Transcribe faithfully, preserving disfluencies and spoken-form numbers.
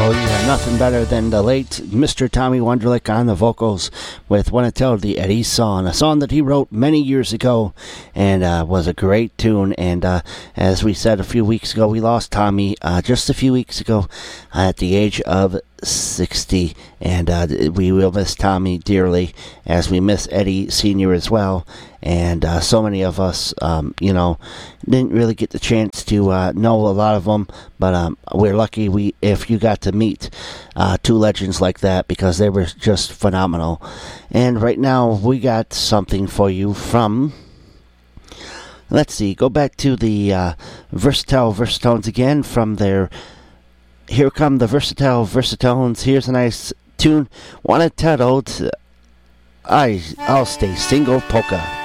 Oh yeah, nothing better than the late Mister Tommy Wonderlick on the vocals with Wanna Tell the Eddie song, a song that he wrote many years ago and uh, was a great tune. And uh, as we said a few weeks ago, we lost Tommy uh, just a few weeks ago at the age of sixty, and uh, we will miss Tommy dearly, as we miss Eddie Senior as well. And uh, so many of us, um, you know, didn't really get the chance to uh, know a lot of them, but um, we're lucky we if you got to meet uh, two legends like that, because they were just phenomenal. And right now we got something for you from, let's see, go back to the uh, Versatile Versatones again from their Here Come the Versatile Versatones. Here's a nice tune. Wanna Tell I I'll Stay Single polka.